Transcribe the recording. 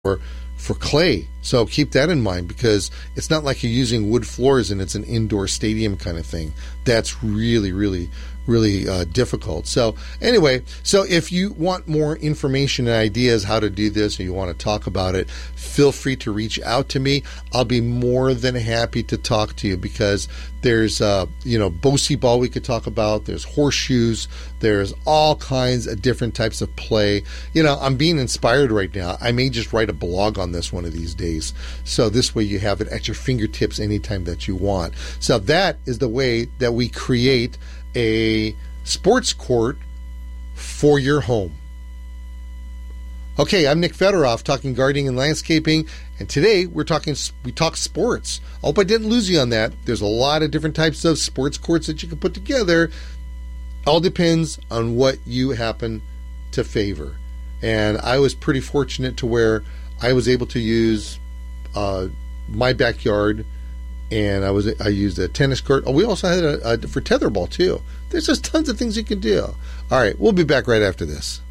for clay. So keep that in mind, because it's not like you're using wood floors and it's an indoor stadium kind of thing. That's really, really, really difficult. So anyway, so if you want more information and ideas how to do this, or you want to talk about it, feel free to reach out to me. I'll be more than happy to talk to you, because there's Bocce ball we could talk about. There's horseshoes. There's all kinds of different types of play. I'm being inspired right now. I may just write a blog on this one of these days. So this way you have it at your fingertips anytime that you want. So that is the way that we create a sports court for your home. Okay, I'm Nick Federoff, talking gardening and landscaping, and today we talk sports. I hope I didn't lose you on that. There's a lot of different types of sports courts that you can put together. All depends on what you happen to favor. And I was pretty fortunate to where I was able to use my backyard, and I used a tennis court. Oh, we also had a for tetherball too. There's just tons of things you can do. All right, we'll be back right after this.